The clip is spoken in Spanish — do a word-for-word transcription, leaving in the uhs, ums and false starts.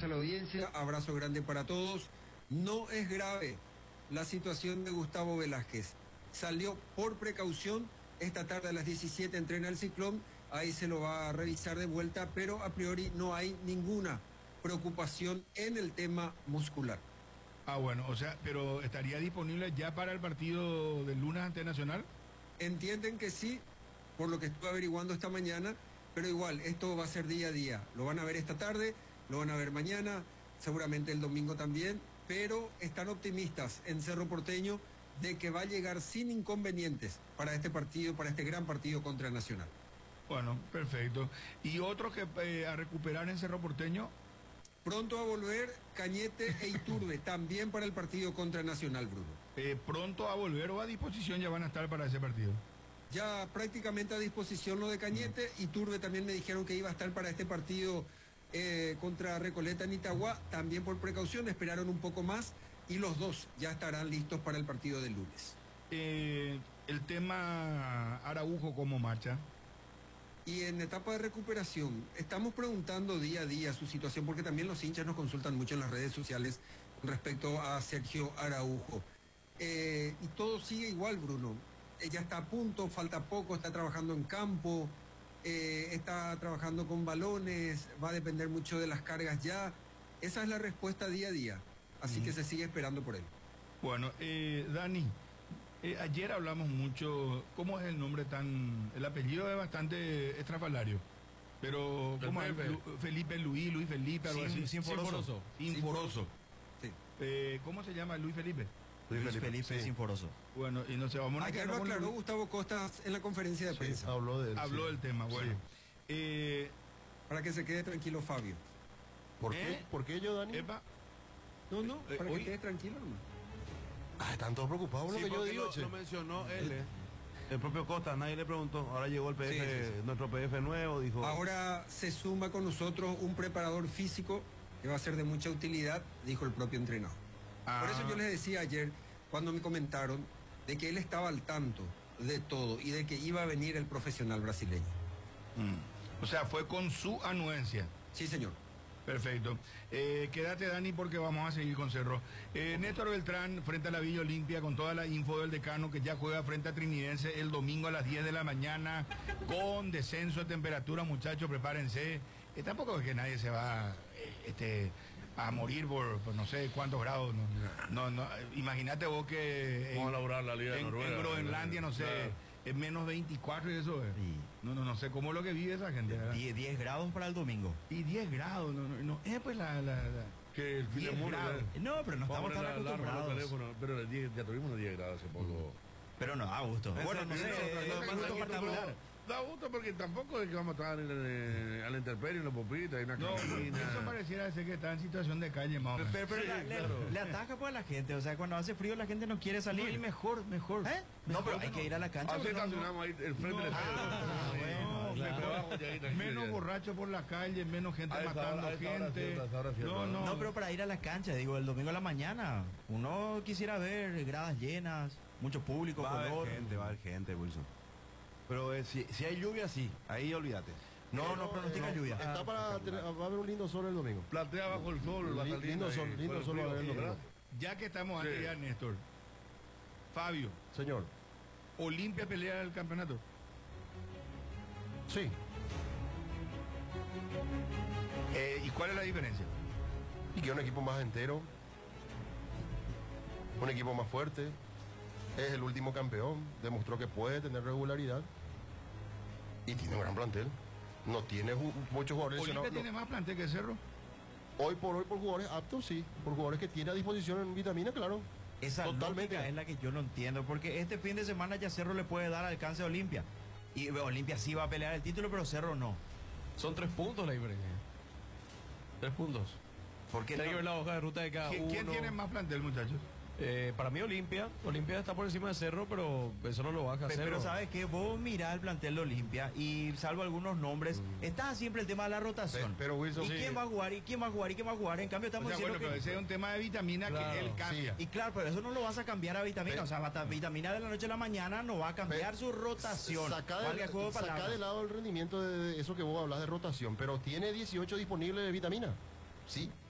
a la audiencia, abrazo grande para todos. No es grave la situación de Gustavo Velázquez. Salió por precaución, esta tarde a las diecisiete entrena el Ciclón, ahí se lo va a revisar de vuelta, pero a priori no hay ninguna preocupación en el tema muscular. Ah, bueno, o sea, pero ¿estaría disponible ya para el partido del lunes ante Nacional? Entienden que sí, por lo que estuve averiguando esta mañana, pero igual, esto va a ser día a día. Lo van a ver esta tarde, lo van a ver mañana, seguramente el domingo también, pero están optimistas en Cerro Porteño de que va a llegar sin inconvenientes para este partido, para este gran partido contra Nacional. Bueno, perfecto. ¿Y otros que eh, a recuperar en Cerro Porteño? Pronto a volver Cañete e Iturbe, también para el partido contra Nacional, Bruno. Eh, ¿Pronto a volver o a disposición ya van a estar para ese partido? Ya prácticamente a disposición lo de Cañete, uh-huh. Iturbe también me dijeron que iba a estar para este partido eh, contra Recoleta en Itagua, también por precaución, esperaron un poco más y los dos ya estarán listos para el partido del lunes. Eh, el tema Araujo, ¿cómo marcha? Y en etapa de recuperación, estamos preguntando día a día su situación, porque también los hinchas nos consultan mucho en las redes sociales respecto a Sergio Araujo. Eh, y todo sigue igual, Bruno. Eh, ya está a punto, falta poco, está trabajando en campo, eh, está trabajando con balones, va a depender mucho de las cargas ya. Esa es la respuesta día a día, así mm. que se sigue esperando por él. Bueno, eh, Dani, eh, ayer hablamos mucho, ¿cómo es el nombre tan...? El apellido es bastante estrafalario, pero ¿cómo es? Lu, Felipe Luis, Luis Felipe, algo Sin, así. Sinforoso. Sinforoso. Sí. Eh, ¿Cómo se llama Luis Felipe? Luis Felipe, Felipe sí. Sinforoso. Bueno, y no sé, vamos a... Ayer lo aclaró Luis... Gustavo Costas en la conferencia de prensa. Sí, habló de él, Habló sí. del tema, bueno. Sí. Eh, para que se quede tranquilo Fabio. ¿Por ¿Eh? qué? ¿Por qué yo, Dani? Epa. No, no, para eh, que quede tranquilo, hermano. Ah, están todos preocupados por sí, lo que yo digo, lo, che. lo mencionó él, eh. El propio Costa, nadie le preguntó. Ahora llegó el P F, sí, sí, sí. nuestro P F nuevo, dijo... Ahora se suma con nosotros un preparador físico que va a ser de mucha utilidad, dijo el propio entrenador. Ah. Por eso yo les decía ayer, cuando me comentaron, de que él estaba al tanto de todo y de que iba a venir el profesional brasileño. Mm. O sea, fue con su anuencia. Sí, señor. Perfecto. Eh, quédate, Dani, porque vamos a seguir con Cerro. Eh, Néstor Beltrán, frente a la Villa Olimpia, con toda la info del decano, que ya juega frente a Trinidense el domingo a las diez de la mañana, con descenso de temperatura, muchachos, prepárense. Eh, tampoco es que nadie se va eh, este, a morir por, por no sé cuántos grados. No, no, no. Imagínate vos que vamos a elaborar la Liga de en, Noruega, en Groenlandia, no sé... Claro. Es menos veinticuatro y eso es. Sí. No, no, no sé cómo es lo que vive esa gente. diez, diez grados para el domingo. Y diez grados, no, no, no. Es pues la, la, la... Que el fin de mundo. No, pero no estamos tan acostumbrados. Teléfono, pero el diez, ya tuvimos unos diez grados hace poco. Uh-huh. Pero no, a gusto. Ese, bueno, no sé, gusto particular. Da gusto porque tampoco es que vamos a estar en, en, a la intemperie, en la popita, en una no, cabina. Eso pareciera ser que está en situación de calle, más o menos. Pero, pero sí, la, claro. le, le ataca pues a la gente, o sea, cuando hace frío la gente no quiere salir. No, y mejor, mejor. ¿Eh? Mejor no, pero hay no. que ir a la cancha. Así estacionamos no, ahí el frente no, del estadio. Ah, bueno, claro. Menos borracho por la calle, menos gente a matando hora, gente. Hora, hora, no, no. no, pero para ir a la cancha, digo, el domingo a la mañana, uno quisiera ver gradas llenas, mucho público, va color. Va a haber gente, va a haber gente, Wilson. Pero eh, si, si hay lluvia, sí, ahí olvídate. No, no, no pronostica no, lluvia. Está para tener, va a haber un lindo sol el domingo. Platea bajo el sol, L lindo sol, ahí, lindo sol va a haber el domingo. Ya que estamos aquí, sí. Ya, Néstor. Fabio. Señor. ¿Olimpia pelea el campeonato? Sí. Eh, ¿Y cuál es la diferencia? Y que un equipo más entero, un equipo más fuerte, es el último campeón, demostró que puede tener regularidad y tiene un gran plantel. No tiene muchos jugadores. ¿Olimpia no, tiene no. más plantel que Cerro? Hoy por hoy por jugadores aptos, sí. Por jugadores que tiene a disposición en vitamina, claro. Esa totalmente lógica es la que yo no entiendo, porque este fin de semana ya Cerro le puede dar alcance a Olimpia. Y Olimpia sí va a pelear el título, pero Cerro no. Son tres puntos la diferencia. Tres puntos. Porque hay no? que ver la hoja de ruta de cada ¿Quién, uno. ¿Quién tiene más plantel, muchachos? Eh, para mí Olimpia, Olimpia está por encima de Cerro, pero eso no lo baja a Cerro. Pero ¿sabes qué? Vos mirás el plantel de Olimpia y salvo algunos nombres, mm. está siempre el tema de la rotación. Pero, pero Wilson, ¿Y sí. quién va a jugar? ¿Y quién va a jugar? ¿Y quién va a jugar? En cambio estamos o sea, diciendo bueno, que... pero ese es un tema de vitamina claro, que él cambia. Sí. Y claro, pero eso no lo vas a cambiar a vitamina. Pero, o sea, vitamina de la noche a la mañana no va a cambiar pero, su rotación. Saca de, saca de lado el rendimiento de eso que vos hablas de rotación, pero tiene dieciocho disponibles de vitamina. Sí.